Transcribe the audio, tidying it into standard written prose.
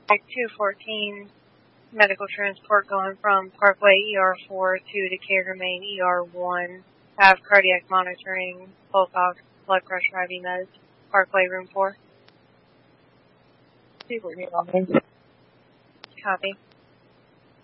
Like 214 medical transport going from Parkway ER4 to Decatur Main ER1. Have cardiac monitoring, pulse ox, blood pressure, IV meds. Parkway room 4. People need on me. Copy.